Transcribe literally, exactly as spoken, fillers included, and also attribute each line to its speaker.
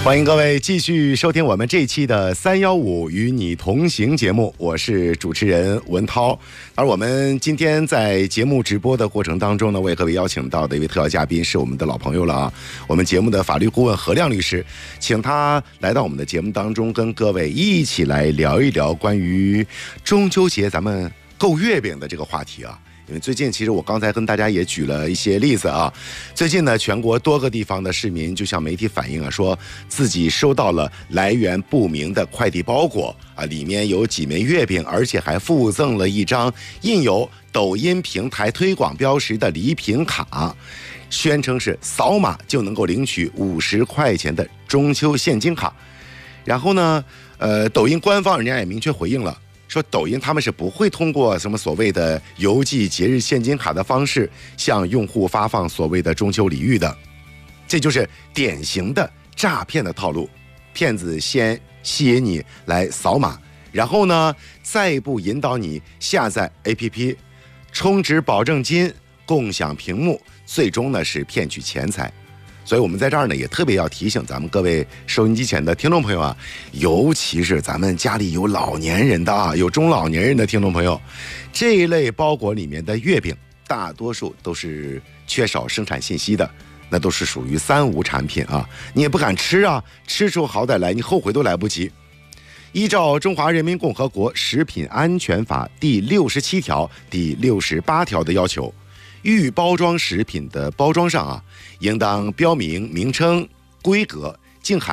Speaker 1: 欢迎各位继续收听我们这一期的三一五与你同行节目，我是主持人文涛。而我们今天在节目直播的过程当中呢，为各位邀请到的一位特邀嘉宾是我们的老朋友了啊，我们节目的法律顾问何亮律师，请他来到我们的节目当中，跟各位一起来聊一聊关于中秋节咱们购月饼的这个话题啊。因为最近其实我刚才跟大家也举了一些例子啊，最近呢全国多个地方的市民就向媒体反映啊，说自己收到了来源不明的快递包裹啊，里面有几枚月饼，而且还附赠了一张印有抖音平台推广标识的礼品卡，宣称是扫码就能够领取五十块钱的中秋现金卡。然后呢，呃，抖音官方人家也明确回应了。说抖音他们是不会通过什么所谓的邮寄节日现金卡的方式向用户发放所谓的中秋礼遇的，这就是典型的诈骗的套路。骗子先吸引你来扫码，然后呢再一步引导你下载 A P P， 充值保证金，共享屏幕，最终呢是骗取钱财。所以我们在这儿呢也特别要提醒咱们各位收音机前的听众朋友啊，尤其是咱们家里有老年人的啊，有中老年人的听众朋友，这一类包裹里面的月饼大多数都是缺少生产信息的，那都是属于三无产品啊，你也不敢吃啊，吃出好歹来你后悔都来不及。依照《中华人民共和国食品安全法》第六十七条、第六十八条的要求，预包装食品的包装上啊，应当标明名称、规格、净含